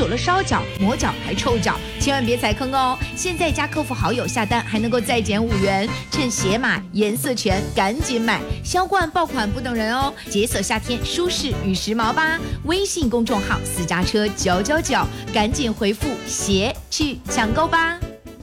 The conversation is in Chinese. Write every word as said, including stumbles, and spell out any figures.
久了烧脚、磨脚还臭脚，千万别踩坑哦！现在加客服好友下单还能够再减五元，趁鞋码颜色全，赶紧买！销冠爆款不等人哦，解锁夏天舒适与时髦吧！微信公众号私家车九九九，赶紧回复鞋去抢购吧！